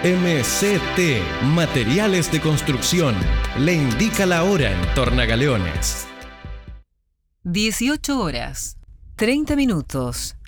MCT Materiales de Construcción le indica la hora en Tornagaleones. 18 horas, 30 minutos.